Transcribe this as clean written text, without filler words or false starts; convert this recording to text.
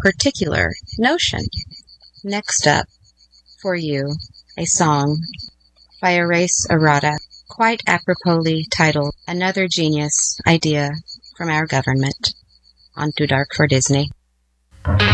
particular notion. Next up, for you, a song by Erase Errata, quite aproposly titled Another Genius Idea from Our Government, on Too Dark for Disney.